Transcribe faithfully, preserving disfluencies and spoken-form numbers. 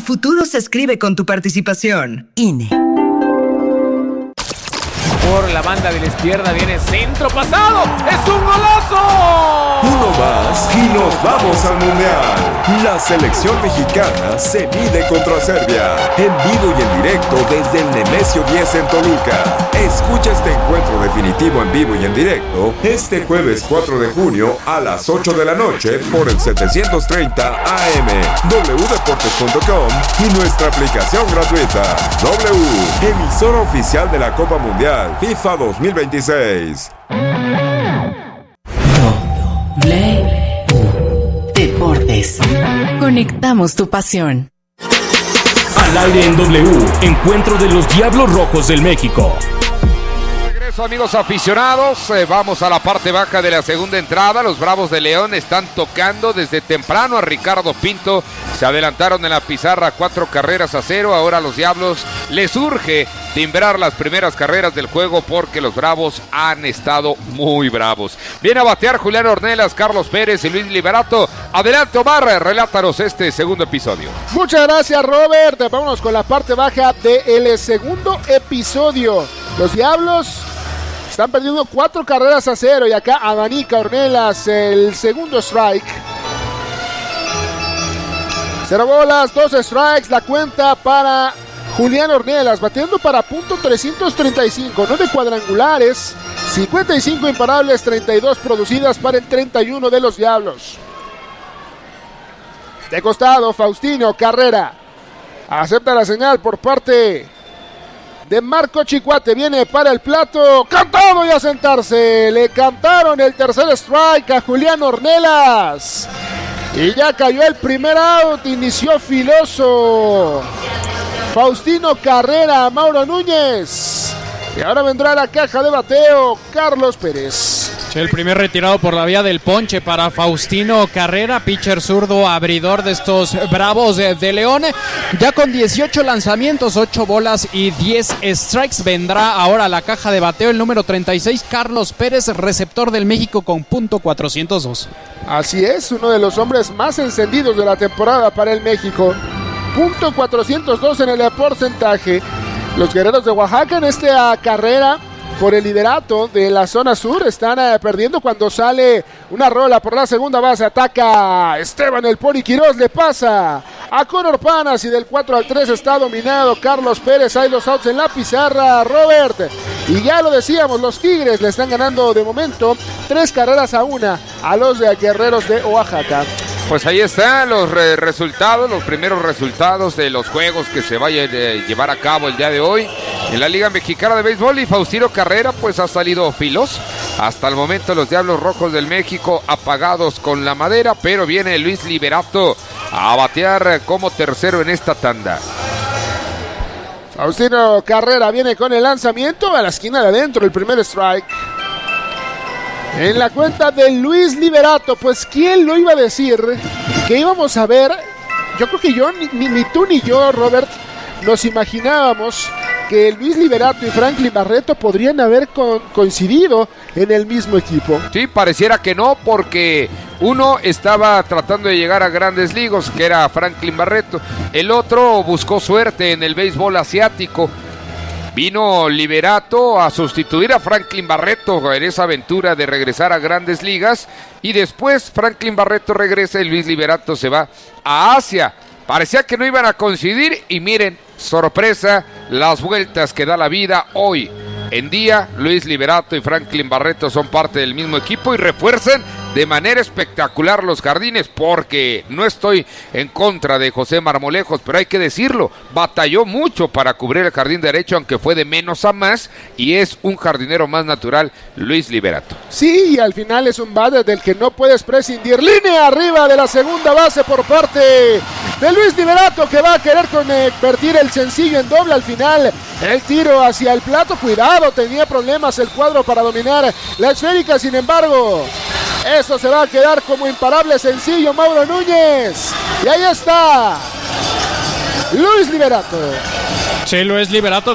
futuro se escribe con tu participación. I N E. Por la banda de la izquierda viene centro pasado. ¡Es un golazo! Uno más y nos vamos al Mundial. La selección mexicana se mide contra Serbia. En vivo y en directo desde el Nemesio diez en Toluca. Escucha este encuentro definitivo en vivo y en directo este jueves cuatro de junio a las ocho de la noche por el setecientos treinta A M, doble u deportes punto com y nuestra aplicación gratuita. W, emisora oficial de la Copa Mundial FIFA dos mil veintiséis. W Deportes. Conectamos tu pasión. Al aire en W, encuentro de los Diablos Rojos del México. Regreso, amigos aficionados, eh, vamos a la parte baja de la segunda entrada. Los Bravos de León están tocando desde temprano a Ricardo Pinto. Se adelantaron en la pizarra cuatro carreras a cero. Ahora a los Diablos les urge timbrar las primeras carreras del juego porque los Bravos han estado muy bravos. Viene a batear Julián Ornelas, Carlos Pérez y Luis Liberato. Adelante, Omar, relátanos este segundo episodio. Muchas gracias, Robert. Vámonos con la parte baja del segundo episodio. Los Diablos están perdiendo cuatro carreras a cero y acá abanica Ornelas el segundo strike. Cero bolas, dos strikes, la cuenta para Julián Ornelas, batiendo para punto trescientos treinta y cinco, nueve cuadrangulares, cincuenta y cinco imparables, treinta y dos producidas para el treinta y uno de los Diablos. De costado, Faustino Carrera acepta la señal por parte de Marco Chicuate, viene para el plato, cantado y a sentarse. Le cantaron el tercer strike a Julián Ornelas. Y ya cayó el primer out, inició filoso Faustino Carrera, Mauro Núñez. Y ahora vendrá la caja de bateo, Carlos Pérez. El primer retirado por la vía del ponche para Faustino Carrera, pitcher zurdo abridor de estos Bravos de, de León. Ya con dieciocho lanzamientos, ocho bolas y diez strikes. Vendrá ahora la caja de bateo el número treinta y seis, Carlos Pérez, receptor del México con punto cuatrocientos dos. Así es, uno de los hombres más encendidos de la temporada para el México. Punto cuatrocientos dos en el porcentaje. Los Guerreros de Oaxaca en esta carrera por el liderato de la zona sur están eh, perdiendo cuando sale una rola por la segunda base. Ataca Esteban el Poli Quirós, le pasa a Conor Panas y del cuatro al tres está dominado Carlos Pérez. Hay dos outs en la pizarra, Robert, y ya lo decíamos, los Tigres le están ganando de momento tres carreras a una a los de Guerreros de Oaxaca. Pues ahí están los re- resultados, los primeros resultados de los juegos que se vayan a eh, llevar a cabo el día de hoy en la Liga Mexicana de Béisbol. Y Faustino Carrera pues ha salido filos. Hasta el momento los Diablos Rojos del México apagados con la madera, pero viene Luis Liberato a batear como tercero en esta tanda. Faustino Carrera viene con el lanzamiento a la esquina de adentro, el primer strike. En la cuenta de Luis Liberato, pues ¿quién lo iba a decir que íbamos a ver? Yo creo que yo, ni, ni tú ni yo, Robert, nos imaginábamos que Luis Liberato y Franklin Barreto podrían haber co- coincidido en el mismo equipo. Sí, pareciera que no, porque uno estaba tratando de llegar a grandes ligas, que era Franklin Barreto. El otro buscó suerte en el béisbol asiático. Vino Liberato a sustituir a Franklin Barreto en esa aventura de regresar a grandes ligas. Y después Franklin Barreto regresa y Luis Liberato se va a Asia. Parecía que no iban a coincidir y miren, sorpresa, las vueltas que da la vida hoy. En día, Luis Liberato y Franklin Barreto son parte del mismo equipo y refuerzan de manera espectacular los jardines, porque no estoy en contra de José Marmolejos, pero hay que decirlo, batalló mucho para cubrir el jardín derecho, aunque fue de menos a más, y es un jardinero más natural, Luis Liberato. Sí, y al final es un bate del que no puedes prescindir. Línea arriba de la segunda base por parte de Luis Liberato, que va a querer convertir el sencillo en doble al final. El tiro hacia el plato, cuidado, tenía problemas el cuadro para dominar la esférica, sin embargo, eso se va a quedar como imparable sencillo, Mauro Núñez. Y ahí está Luis Liberato. Sí, Luis Liberato